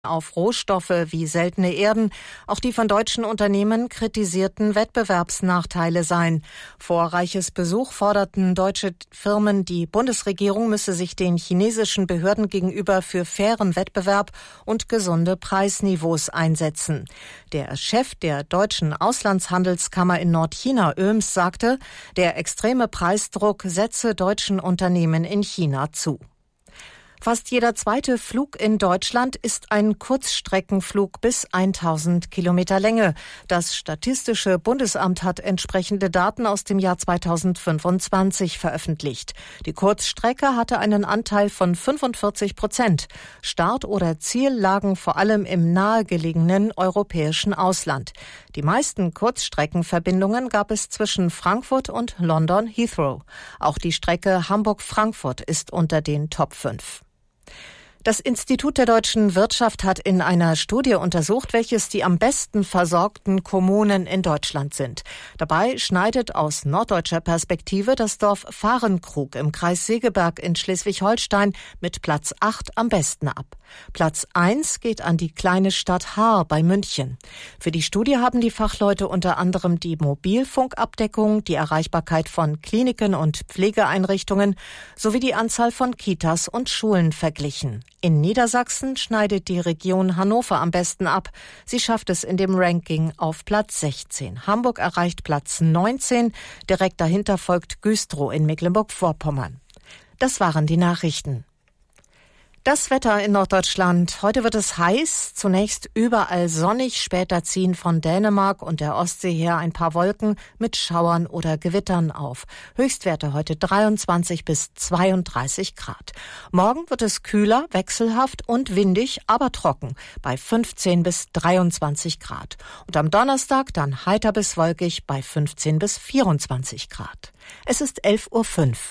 auf Rohstoffe wie seltene Erden auch die von deutschen Unternehmen kritisierten Wettbewerbsnachteile seien. Vor Reiches Besuch forderten deutsche Firmen, die Bundesregierung müsse sich den chinesischen Behörden gegenüber für fairen Wettbewerb und gesunde Preisniveaus einsetzen. Der Chef der deutschen Auslandshandelskammer in Nordchina, Oehms, sagte, der extreme Preisdruck setze deutschen Unternehmen in China zu. Fast jeder zweite Flug in Deutschland ist ein Kurzstreckenflug bis 1000 Kilometer Länge. Das Statistische Bundesamt hat entsprechende Daten aus dem Jahr 2025 veröffentlicht. Die Kurzstrecke hatte einen Anteil von 45%. Start oder Ziel lagen vor allem im nahegelegenen europäischen Ausland. Die meisten Kurzstreckenverbindungen gab es zwischen Frankfurt und London Heathrow. Auch die Strecke Hamburg-Frankfurt ist unter den Top 5. Das Institut der deutschen Wirtschaft hat in einer Studie untersucht, welches die am besten versorgten Kommunen in Deutschland sind. Dabei schneidet aus norddeutscher Perspektive das Dorf Fahrenkrug im Kreis Segeberg in Schleswig-Holstein mit Platz 8 am besten ab. Platz 1 geht an die kleine Stadt Haar bei München. Für die Studie haben die Fachleute unter anderem die Mobilfunkabdeckung, die Erreichbarkeit von Kliniken und Pflegeeinrichtungen sowie die Anzahl von Kitas und Schulen verglichen. In Niedersachsen schneidet die Region Hannover am besten ab. Sie schafft es in dem Ranking auf Platz 16. Hamburg erreicht Platz 19. Direkt dahinter folgt Güstrow in Mecklenburg-Vorpommern. Das waren die Nachrichten. Das Wetter in Norddeutschland. Heute wird es heiß, zunächst überall sonnig, später ziehen von Dänemark und der Ostsee her ein paar Wolken mit Schauern oder Gewittern auf. Höchstwerte heute 23 bis 32 Grad. Morgen wird es kühler, wechselhaft und windig, aber trocken bei 15 bis 23 Grad. Und am Donnerstag dann heiter bis wolkig bei 15 bis 24 Grad. Es ist 11:05 Uhr.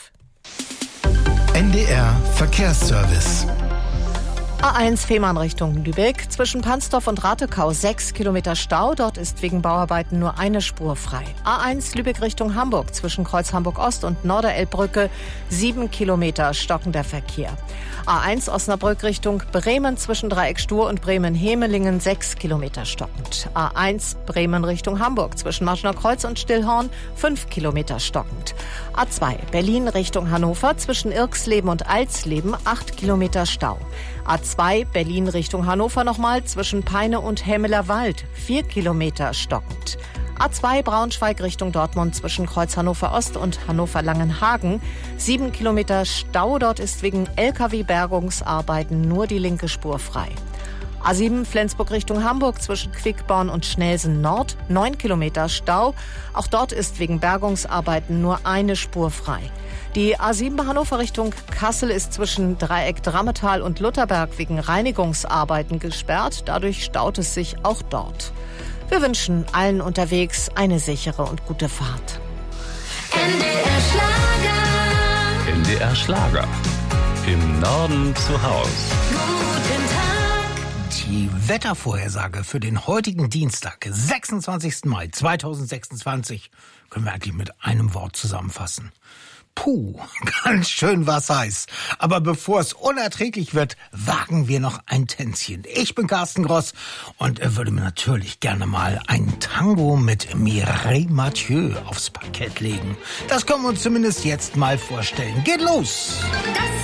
NDR Verkehrsservice. A1 Fehmarn Richtung Lübeck. Zwischen Pansdorf und Ratekau 6 Kilometer Stau. Dort ist wegen Bauarbeiten nur eine Spur frei. A1 Lübeck Richtung Hamburg. Zwischen Kreuz Hamburg-Ost und Norderelbbrücke 7 Kilometer stockender Verkehr. A1 Osnabrück Richtung Bremen. Zwischen Dreieck Stur und Bremen-Hemelingen 6 Kilometer stockend. A1 Bremen Richtung Hamburg. Zwischen Marschner Kreuz und Stillhorn 5 Kilometer stockend. A2 Berlin Richtung Hannover. Zwischen Irksleben und Alsleben 8 Kilometer Stau. A2 Berlin Richtung Hannover nochmal zwischen Peine und Hämelerwald 4 Kilometer stockend. A2 Braunschweig Richtung Dortmund zwischen Kreuz Hannover Ost und Hannover Langenhagen 7 Kilometer Stau. Dort ist wegen LKW-Bergungsarbeiten nur die linke Spur frei. A7 Flensburg Richtung Hamburg zwischen Quickborn und Schnelsen Nord 9 Kilometer Stau. Auch dort ist wegen Bergungsarbeiten nur eine Spur frei. Die A7 Hannover Richtung Kassel ist zwischen Dreieck Drammetal und Lutherberg wegen Reinigungsarbeiten gesperrt. Dadurch staut es sich auch dort. Wir wünschen allen unterwegs eine sichere und gute Fahrt. NDR Schlager. NDR Schlager. Im Norden zu Haus. Guten Tag. Die Wettervorhersage für den heutigen Dienstag, 26. Mai 2026, können wir eigentlich mit einem Wort zusammenfassen. Puh, ganz schön was heiß. Aber bevor es unerträglich wird, wagen wir noch ein Tänzchen. Ich bin Carsten Gross und würde mir natürlich gerne mal ein Tango mit Mireille Mathieu aufs Parkett legen. Das können wir uns zumindest jetzt mal vorstellen. Geht los!